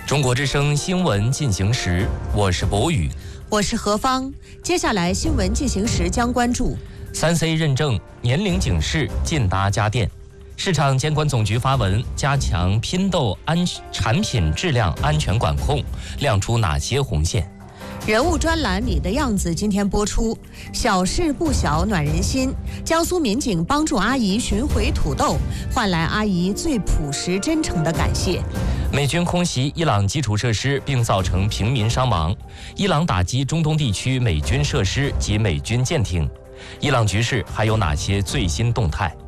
中国之声新闻进行时，我是博宇， 我是何芳。接下来新闻进行时将关注 3C 认证年龄警示劲达家电，市场监管总局发文加强拼豆产品质量安全管控，亮出哪些红线？ 人物专栏《你的样子》今天播出，小事不小暖人心。江苏民警帮助阿姨寻回土豆，换来阿姨最朴实真诚的感谢。 美军空袭伊朗基础设施并造成平民伤亡，伊朗打击中东地区美军设施及美军舰艇，伊朗局势还有哪些最新动态？